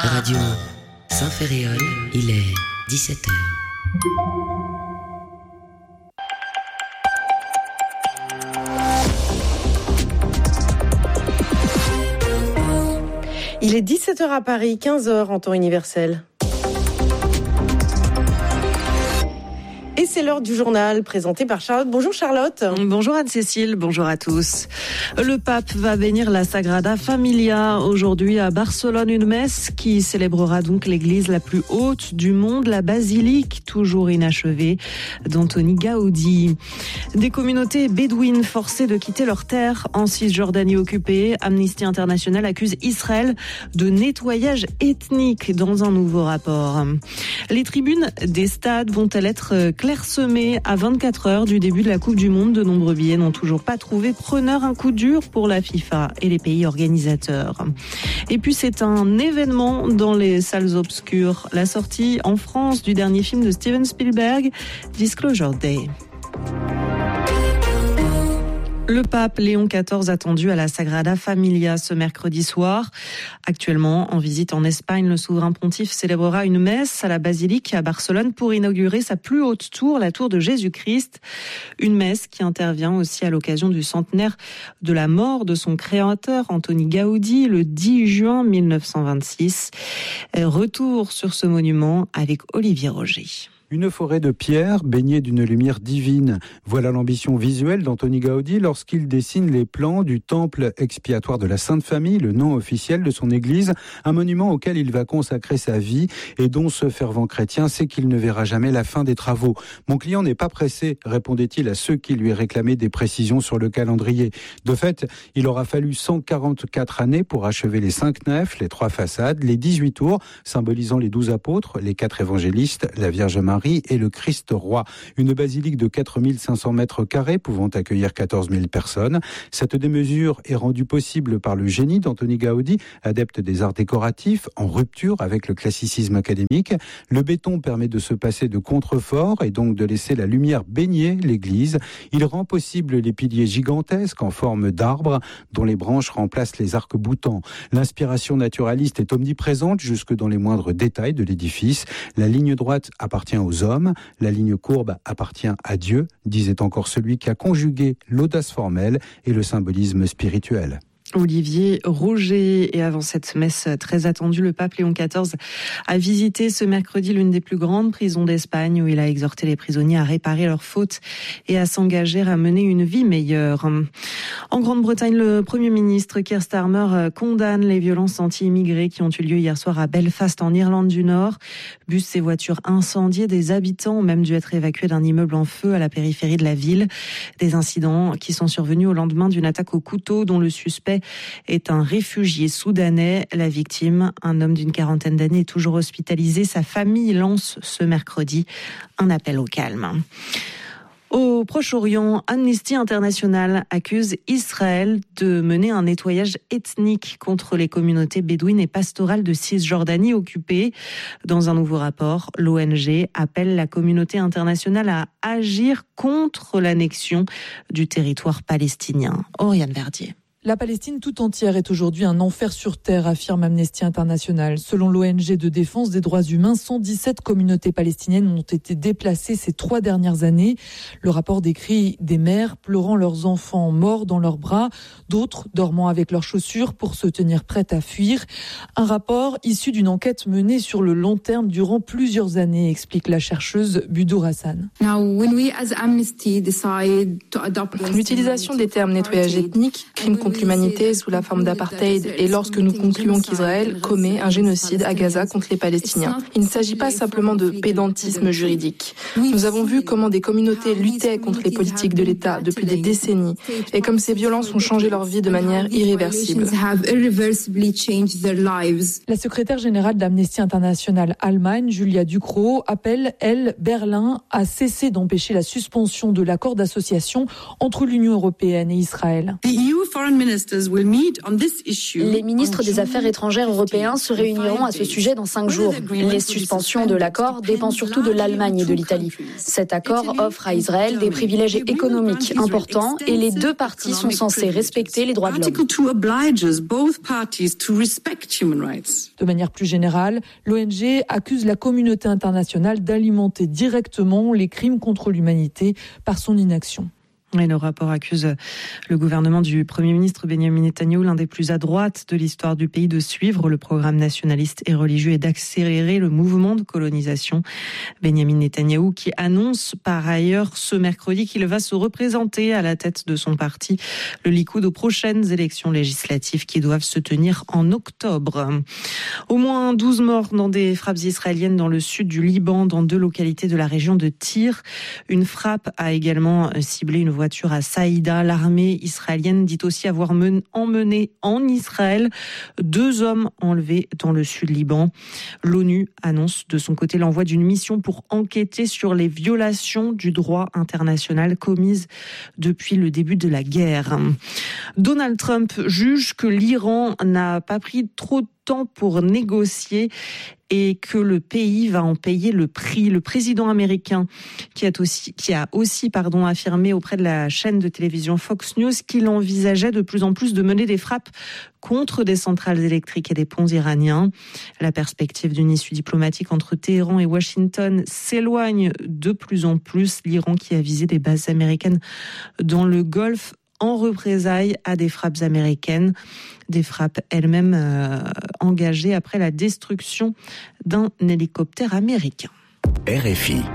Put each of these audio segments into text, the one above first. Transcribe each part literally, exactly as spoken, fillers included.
Radio Saint-Ferréol, il est dix-sept heures. Il est dix-sept heures à Paris, quinze heures en temps universel. Et c'est l'heure du journal présenté par Charlotte. Bonjour Charlotte. Bonjour Anne-Cécile, bonjour à tous. Le pape va bénir la Sagrada Familia aujourd'hui à Barcelone, une messe qui célébrera donc l'église la plus haute du monde, la basilique toujours inachevée d'Antoni Gaudi. Des communautés bédouines forcées de quitter leurs terres en Cisjordanie occupée. Amnesty International accuse Israël de nettoyage ethnique dans un nouveau rapport. Les tribunes des stades vont-elles être clairsemées à vingt-quatre heures du début de la Coupe du Monde? De nombreux billets n'ont toujours pas trouvé preneur. Un coup dur pour la FIFA et les pays organisateurs. Et puis c'est un événement dans les salles obscures. La sortie en France du dernier film de Steven Spielberg, Disclosure Day. Le pape Léon quatorze attendu à la Sagrada Familia ce mercredi soir. Actuellement en visite en Espagne, le souverain pontife célébrera une messe à la basilique à Barcelone pour inaugurer sa plus haute tour, la tour de Jésus-Christ. Une messe qui intervient aussi à l'occasion du centenaire de la mort de son créateur Antoni Gaudi le dix juin mille neuf cent vingt-six. Retour sur ce monument avec Olivier Roger. Une forêt de pierre baignée d'une lumière divine. Voilà l'ambition visuelle d'Antoni Gaudi lorsqu'il dessine les plans du temple expiatoire de la Sainte Famille, le nom officiel de son église, un monument auquel il va consacrer sa vie et dont ce fervent chrétien sait qu'il ne verra jamais la fin des travaux. Mon client n'est pas pressé, répondait-il à ceux qui lui réclamaient des précisions sur le calendrier. De fait, il aura fallu cent quarante-quatre années pour achever les cinq nefs, les trois façades, les dix-huit tours, symbolisant les douze apôtres, les quatre évangélistes, la Vierge Marie et le Christ roi. Une basilique de quatre mille cinq cents mètres carrés pouvant accueillir quatorze mille personnes. Cette démesure est rendue possible par le génie d'Antoni Gaudi, adepte des arts décoratifs, en rupture avec le classicisme académique. Le béton permet de se passer de contreforts et donc de laisser la lumière baigner l'église. Il rend possible les piliers gigantesques en forme d'arbre dont les branches remplacent les arcs-boutants. L'inspiration naturaliste est omniprésente jusque dans les moindres détails de l'édifice. La ligne droite appartient aux hommes, la ligne courbe appartient à Dieu, disait encore celui qui a conjugué l'audace formelle et le symbolisme spirituel. Olivier Roger. Et avant cette messe très attendue, le pape Léon quatorze a visité ce mercredi l'une des plus grandes prisons d'Espagne où il a exhorté les prisonniers à réparer leurs fautes et à s'engager à mener une vie meilleure. En Grande-Bretagne, le Premier ministre Keir Starmer condamne les violences anti-immigrés qui ont eu lieu hier soir à Belfast en Irlande du Nord. Bus et voitures incendiées, des habitants ont même dû être évacués d'un immeuble en feu à la périphérie de la ville. Des incidents qui sont survenus au lendemain d'une attaque au couteau dont le suspect est un réfugié soudanais. La victime, un homme d'une quarantaine d'années, est toujours hospitalisé. Sa famille lance ce mercredi un appel au calme. Au Proche-Orient, Amnesty International accuse Israël de mener un nettoyage ethnique contre les communautés bédouines et pastorales de Cisjordanie occupées. Dans un nouveau rapport, l'O N G appelle la communauté internationale à agir contre l'annexion du territoire palestinien. Oriane Verdier. La Palestine tout entière est aujourd'hui un enfer sur terre, affirme Amnesty International. Selon l'O N G de défense des droits humains, cent dix-sept communautés palestiniennes ont été déplacées ces trois dernières années. Le rapport décrit des mères pleurant leurs enfants morts dans leurs bras, d'autres dormant avec leurs chaussures pour se tenir prêtes à fuir. Un rapport issu d'une enquête menée sur le long terme durant plusieurs années, explique la chercheuse Budour Hassan. L'utilisation des termes nettoyage ethnique, crime contre l'humanité sous la forme d'apartheid et lorsque nous concluons qu'Israël commet un génocide à Gaza contre les Palestiniens. Il ne s'agit pas simplement de pédantisme juridique. Nous avons vu comment des communautés luttaient contre les politiques de l'État depuis des décennies et comme ces violences ont changé leur vie de manière irréversible. La secrétaire générale d'Amnesty International Allemagne, Julia Ducrot, appelle, elle, Berlin à cesser d'empêcher la suspension de l'accord d'association entre l'Union européenne et Israël. Les ministres des Affaires étrangères européens se réuniront à ce sujet dans cinq jours. Les suspensions de l'accord dépendent surtout de l'Allemagne et de l'Italie. Cet accord offre à Israël des privilèges économiques importants et les deux parties sont censées respecter les droits de l'homme. De manière plus générale, l'O N G accuse la communauté internationale d'alimenter directement les crimes contre l'humanité par son inaction. Et le rapport accuse le gouvernement du Premier ministre Benjamin Netanyahou, l'un des plus à droite de l'histoire du pays, de suivre le programme nationaliste et religieux et d'accélérer le mouvement de colonisation. Benjamin Netanyahou qui annonce par ailleurs ce mercredi qu'il va se représenter à la tête de son parti, le Likoud, aux prochaines élections législatives qui doivent se tenir en octobre. Au moins douze morts dans des frappes israéliennes dans le sud du Liban, dans deux localités de la région de Tyr. Une frappe a également ciblé une voiture à Saïda. L'armée israélienne dit aussi avoir men- emmené en Israël deux hommes enlevés dans le sud Liban. L'ONU annonce de son côté l'envoi d'une mission pour enquêter sur les violations du droit international commises depuis le début de la guerre. Donald Trump juge que l'Iran n'a pas pris trop de temps pour négocier et que le pays va en payer le prix. Le président américain qui a aussi, qui a aussi pardon, affirmé auprès de la chaîne de télévision Fox News qu'il envisageait de plus en plus de mener des frappes contre des centrales électriques et des ponts iraniens. La perspective d'une issue diplomatique entre Téhéran et Washington s'éloigne de plus en plus. L'Iran qui a visé des bases américaines dans le Golfe en représailles à des frappes américaines, des frappes elles-mêmes euh, engagées après la destruction d'un hélicoptère américain. R F I.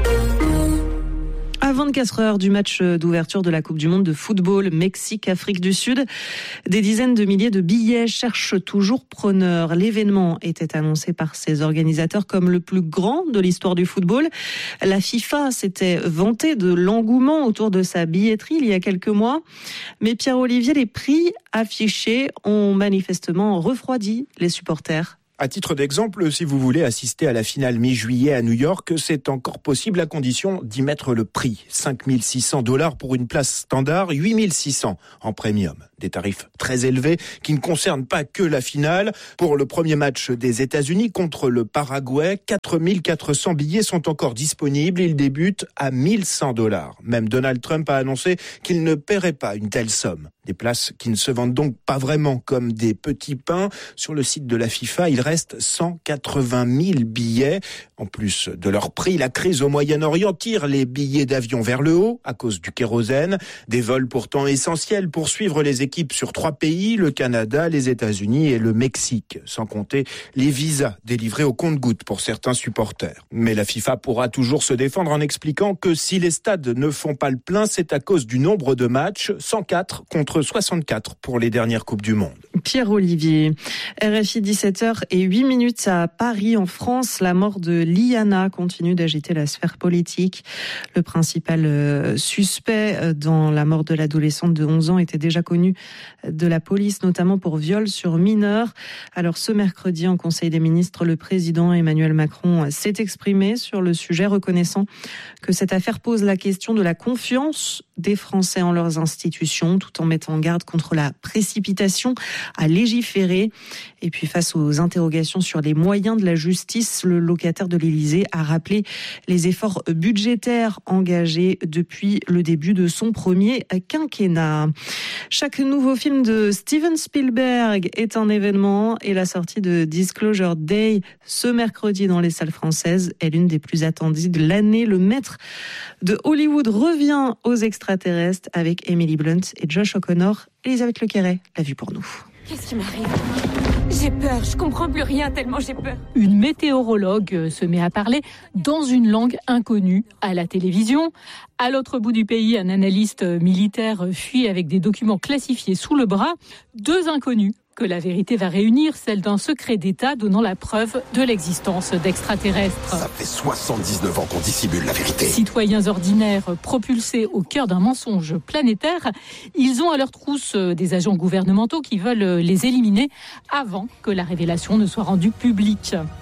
À vingt-quatre heures du match d'ouverture de la Coupe du Monde de football Mexique-Afrique du Sud, des dizaines de milliers de billets cherchent toujours preneurs. L'événement était annoncé par ses organisateurs comme le plus grand de l'histoire du football. La FIFA s'était vantée de l'engouement autour de sa billetterie il y a quelques mois. Mais Pierre-Olivier, les prix affichés ont manifestement refroidi les supporters. À titre d'exemple, si vous voulez assister à la finale mi-juillet à New York, c'est encore possible à condition d'y mettre le prix. cinq mille six cents dollars pour une place standard, huit mille six cents en premium. Des tarifs très élevés qui ne concernent pas que la finale. Pour le premier match des États-Unis contre le Paraguay, quatre mille quatre cents billets sont encore disponibles. Ils débutent à mille cent dollars. Même Donald Trump a annoncé qu'il ne paierait pas une telle somme. Des places qui ne se vendent donc pas vraiment comme des petits pains. Sur le site de la FIFA, il reste cent quatre-vingt mille billets. En plus de leur prix, la crise au Moyen-Orient tire les billets d'avion vers le haut à cause du kérosène. Des vols pourtant essentiels pour suivre les équipes sur trois pays, le Canada, les États-Unis et le Mexique. Sans compter les visas délivrés au compte-gouttes pour certains supporters. Mais la FIFA pourra toujours se défendre en expliquant que si les stades ne font pas le plein, c'est à cause du nombre de matchs, cent quatre contre soixante-quatre pour les dernières Coupes du Monde. Pierre-Olivier, R F I dix-sept heures et huit minutes à Paris, en France. La mort de Liana continue d'agiter la sphère politique. Le principal suspect dans la mort de l'adolescente de onze ans était déjà connu de la police, notamment pour viol sur mineur. Alors ce mercredi, en Conseil des ministres, le président Emmanuel Macron s'est exprimé sur le sujet, reconnaissant que cette affaire pose la question de la confiance des Français en leurs institutions, tout en mettant en garde contre la précipitation à légiférer. Et puis face aux interrogations sur les moyens de la justice, le locataire de l'Élysée a rappelé les efforts budgétaires engagés depuis le début de son premier quinquennat. Chaque nouveau film de Steven Spielberg est un événement et la sortie de Disclosure Day ce mercredi dans les salles françaises est l'une des plus attendues de l'année. Le maître de Hollywood revient aux extraterrestres avec Emily Blunt et Josh O'Connor. Elisabeth Lequeret l'a vu pour nous. Qu'est-ce qui m'arrive ? J'ai peur, je comprends plus rien tellement j'ai peur. Une météorologue se met à parler dans une langue inconnue à la télévision. À l'autre bout du pays, un analyste militaire fuit avec des documents classifiés sous le bras. Deux inconnus que la vérité va réunir, celle d'un secret d'État donnant la preuve de l'existence d'extraterrestres. Ça fait soixante-dix-neuf ans qu'on dissimule la vérité. Citoyens ordinaires propulsés au cœur d'un mensonge planétaire, ils ont à leur trousse des agents gouvernementaux qui veulent les éliminer avant que la révélation ne soit rendue publique.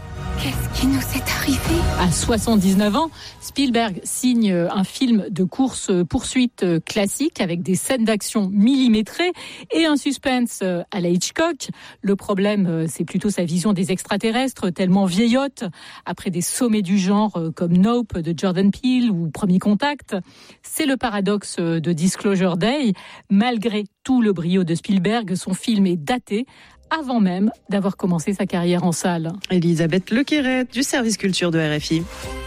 Qu'est-ce qui nous est arrivé ? À soixante-dix-neuf ans, Spielberg signe un film de course-poursuite classique avec des scènes d'action millimétrées et un suspense à la Hitchcock. Le problème, c'est plutôt sa vision des extraterrestres, tellement vieillotte, après des sommets du genre comme Nope de Jordan Peele ou Premier Contact. C'est le paradoxe de Disclosure Day. Malgré tout le brio de Spielberg, son film est daté avant même d'avoir commencé sa carrière en salle. Elisabeth Lequeret du service culture de R F I.